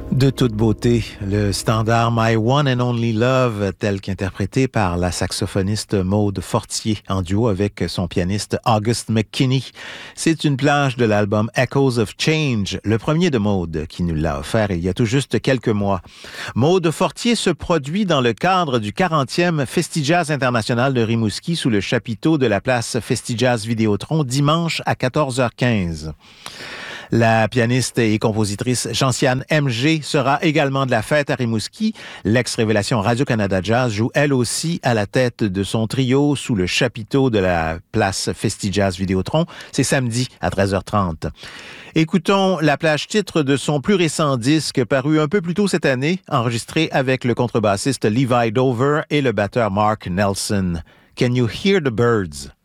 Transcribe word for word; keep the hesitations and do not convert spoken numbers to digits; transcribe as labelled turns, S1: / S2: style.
S1: De toute beauté, le standard My One and Only Love, tel qu'interprété par la saxophoniste Maude Fortier en duo avec son pianiste August McKinney. C'est une plage de l'album Echoes of Change, le premier de Maude, qui nous l'a offert il y a tout juste quelques mois. Maude Fortier se produit dans le cadre du quarantième Festivals International de Rimouski sous le chapiteau de la place Festivals Vidéotron dimanche à quatorze heures quinze. La pianiste et compositrice Gentiane M G sera également de la fête à Rimouski. L'ex-révélation Radio-Canada Jazz joue elle aussi à la tête de son trio sous le chapiteau de la place Festivals Vidéotron. C'est samedi à treize heures trente. Écoutons la plage titre de son plus récent disque paru un peu plus tôt cette année, enregistré avec le contrebassiste Levi Dover et le batteur Mark Nelson. Can You Hear the Birds?